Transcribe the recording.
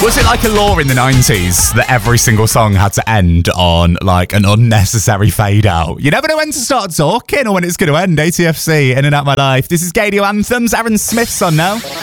Was it like a law in the 90s that every single song had to end on like an unnecessary fade out? You never know when to start talking or when it's going to end. ATFC, In and Out My Life. This is Gadio Anthems. Aaron Smith's on now.